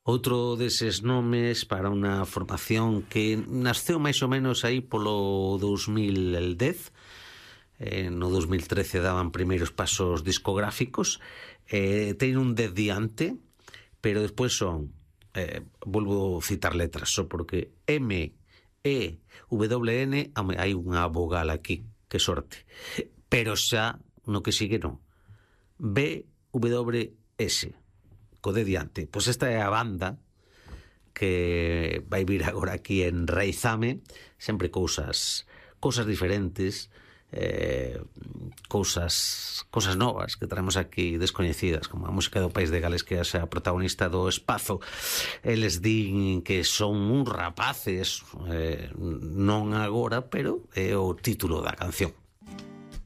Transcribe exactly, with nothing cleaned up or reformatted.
Outro deses nomes para unha formación que nasceu máis ou menos aí polo dos mil dez, eh, no dos mil trece daban primeiros pasos discográficos, eh, ten un dez diante, pero despois son, eh, volvo a citar letras, só porque M, E, W, N, home, hai unha vogal aquí, que sorte, pero xa no que sigue non, B, W, S, co de diante. Pois esta é a banda que vai vir agora aquí en Reizame, sempre cousas cousas diferentes, eh, cousas cousas novas que traemos aquí descoñecidas, como a música do País de Gales, que é a protagonista do Espazo. Eles din que son uns rapaces, eh, non agora, pero é o título da canción.